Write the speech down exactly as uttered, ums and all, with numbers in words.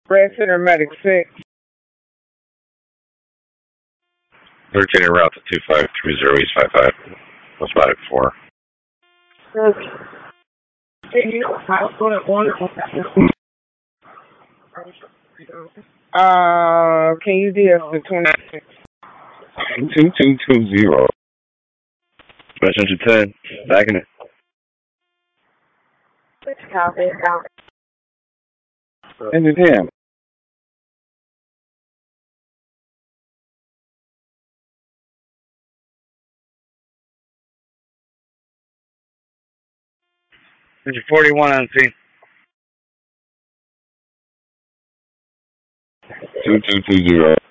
Red Center Medic six. thirteen en route to two five three zero East five five. What's about it four? Uh, can you do it for twenty-six? two two two zero. Messenger ten. Back in it. Copy. Engine ten. Engine forty-one on scene. two two two zero.